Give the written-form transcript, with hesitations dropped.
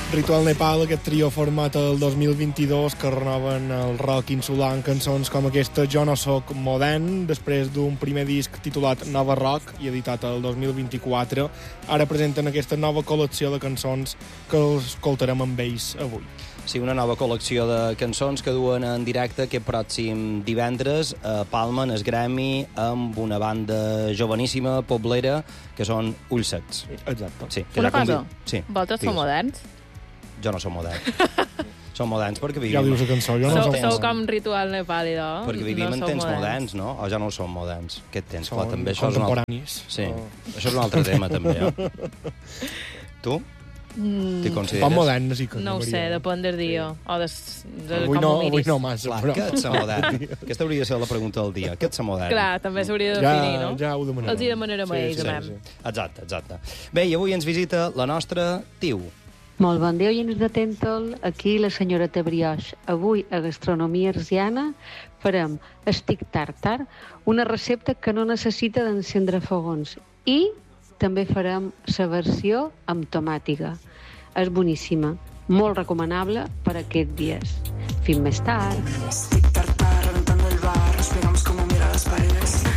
Ritual Nepal, aquest trio format el 2022 que renoven el rock insular en cançons com aquesta Jo no soc modern, després d'un primer disc titulat Nova Rock i editat el 2024. Ara presenten aquesta nova col·lecció de cançons que escoltarem amb ells avui. Sí, una nova col·lecció de cançons que duen en directe aquest pròxim divendres a Palma, en el Gremi, amb una banda joveníssima, poblera, que són Ulls Secs. Exacte. Sí, que Una cosa, sí, vosaltres sou moderns? Jo no som modern. Som moderns perquè Ja ho vivim... dius la cançó, jo no soc Sou com Ritual Nepal, no? Perquè vivim en sou temps moderns, no? O ja no som moderns? Què tens? Clar, també això és un altre... contemporanis. Sí, això és un altre tema, també, Tu? T'hi consideres? Poc modern, sí que No ho sé, depèn del dia. O de avui com no, ho miris. avui no massa, Clar, però... què ets modern? Aquesta hauria de ser la pregunta del dia. Què ets modern? Clar, també s'hauria de definir, no? Ja ho demanarem. Els hi demanarem a ells, sí. Exacte, exacte. Bé, i avui ens visita la nostra Tiu. Molt bon dia, oients de Tentol. Aquí la senyora Tabrioix. Avui, a Gastronomia Arsiana, farem estic tartar, una recepta que no necessita d'encendre fogons. I també farem la versió amb tomàtiga. És boníssima, molt recomanable per aquests dies. Fins més tard. Stick tartar, reventando el bar, nos pegamos como mira las paredes.